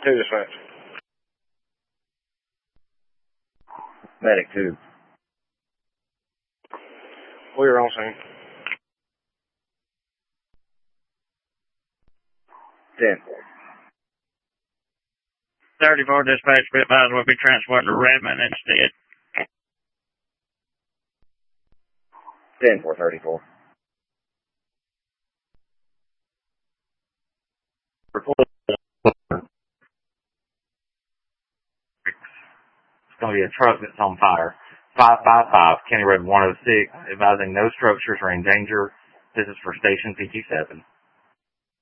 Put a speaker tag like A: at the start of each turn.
A: 2 dispatch.
B: Medic 2.
A: We are on scene.
B: 10.
C: 34 dispatch, be advised will be transported to Redmond instead.
B: 10-434.
D: It's going to be a truck that's on fire. 555, County Road 106, advising no structures are in danger. This is for Station PG7.